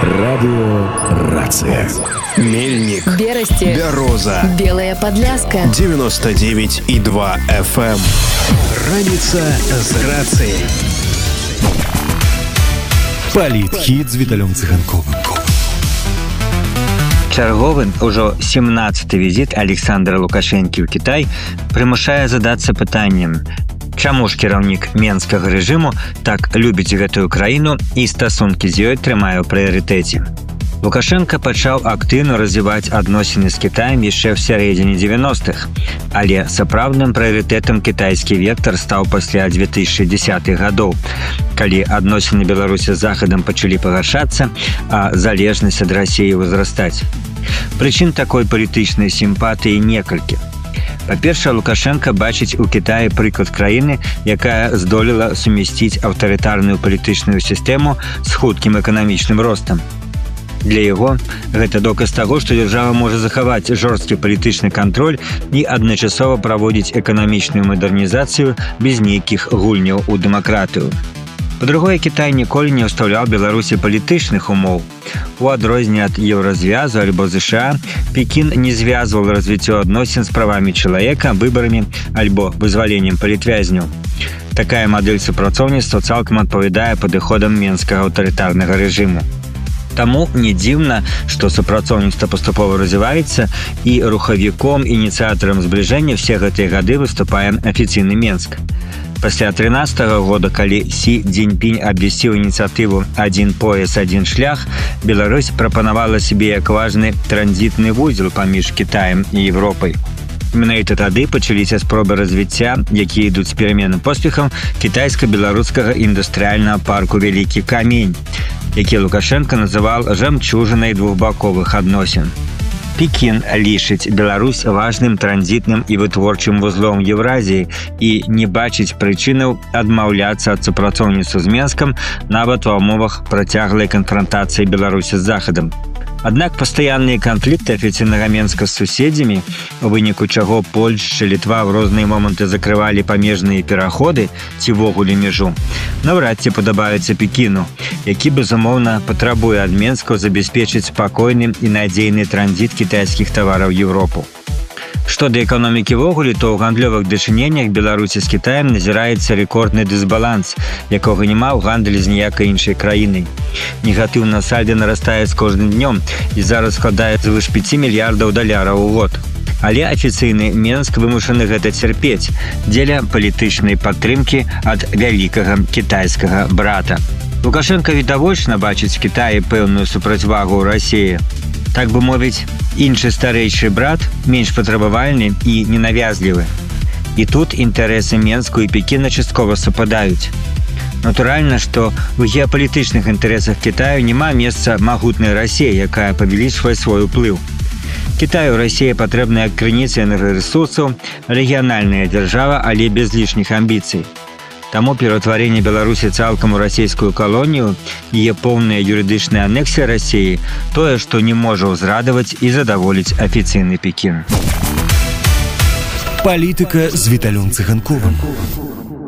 Радиорация. Мельник, Берасти, Бяроза, Белая Подляска, 99,2 FM. Раніца з рацыяй. Палітхіт з Віталём Цыганковым. Чарговы, ужо 17-й візіт Александра Лукашэнкі ў Кітай прымушае задацца пытаннем, чаму ж кіраўнік менскага рэжыму так любіць гэтую краіну і стасункі з ёй трымае ў прыярытэце. Лукашенко пачаў актыўна развіваць адносіны з Кітаем яшчэ ў сярэдзіне 90-х, але сапраўдным прыярытэтам кітайскі вектар стаў пасля 2010-х гадоў, калі адносіны Беларусі з Захадам пачалі пагаршацца, а залежнасць ад Расіі ўзрастаць. Прычын такой палітычнай сімпатыі некалькі. Па-першае, Лукашенко бачыць у Кітаі прыклад краіны, якая здолела сумясціць аўтарытарную палітычную сістэму з хуткім эканамічным ростам. Для яго гэта доказ таго, што дзяржава можа захаваць жорсткі палітычны кантроль і адначасова праводзіць эканамічную мадэрнізацыю без нейкіх гульняў у дэмакратыю. Па-другое, Кітай ніколі не ўстаўляў Беларусі палітычных умоў. У адрозненне ад Еўразвязу альбо ЗША, Пекін не звязваў развіццё адносін з правамі чалавека, выбарамі альбо вызваленнем палітвязняў. Такая мадэль супрацоўніцтва цалкам адпавядае падыходам менскага аўтарытарнага рэжыму. Таму не дзіўна, што супрацоўніцтва паступова развіваецца і рухавіком, ініцыятарам збліжэння ўсе гэтыя гады выступае афіцыйны Менск. Пасля 13-го года, калі Сі Цзіньпінь абвясціў ініцыятыву «Адзін пояс, адзін шлях», Беларусь прапанавала сябе як важны транзітны вузел паміж Кітаем і Европай. Менавіта тады пачаліся спробы развіцця, якія ідуць з пераменным поспехам кітайска-беларускага індустрыяльнага парку «Вялікі камень», які Лукашенко называл жамчужынай двухбаковых адносін. Пекін лічыць Беларусь важным транзітным і вытворчым вузлом Еўразіі і не бачыць прычынаў адмаўляцца ад супрацоўніцтва з Менскам нават у умовах працяглай канфрантацыі Беларусі з Захадам. Аднак пастаянныя канфлікты афіцыйнага Менска з суседзямі, у выніку чаго Польшча, Літва ў розныя моманты закрывалі памежныя пераходы ці ввогуле мяжу, наўрад ці падабаюцца Пекіну, які, безумоўна, патрабуе ад Менскаў забяспечыць спакойны і надзейны транзіт кітайскіх тавараў ў Еўропу. Што да эканомікі ввогуле, то ў гандлёвых дачыненнях Беларусі з Кітаем назіраецца рэкордны дысбаланс, якога няма ў гандалі з ніякай іншай краінай. Негатыўна сальда нарастае з кожным днём і зараз складае звыш 5 мільярдаў даляраў у год. Але афіцыйны Менск вымушаны гэта цярпець дзеля палітычнай падтрымкі ад вялікага кітайскага брата. Лукашенко відавочна бачыць в Кітаі пэўную супрацьвагу ў Расіі. Так бы мовіць, іншы старэйшы брат менш патрабавальны і ненавязлівы. І тут інтарэсы Менску і Пекіна часткова супадаюць. Натуральна, што ў геапалітычных інтарэсах Кітаю няма месца магутнай Расіі, якая павялічвае свой уплыў. Кітаю Расія патрэбна як крыніца энергарэсурсаў, рэгіянальная дзяржава, але без лішніх амбіцый. Таму пераўтварэнне Беларусі цалкам у расійскую калонію, яе поўная юрыдычная анексія Расіі, тое, што не можа ўзрадаваць і задаволіць афіцыйны Пекін. Палітыка з Віталём Цыганковым.